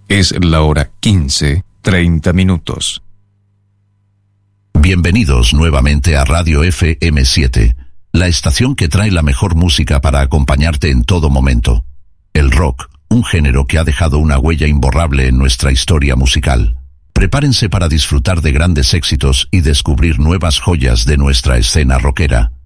Es la hora 15:30. Bienvenidos nuevamente a Radio FM7, la estación que trae la mejor música para acompañarte en todo momento. El rock, un género que ha dejado una huella imborrable en nuestra historia musical. Prepárense para disfrutar de grandes éxitos y descubrir nuevas joyas de nuestra escena rockera.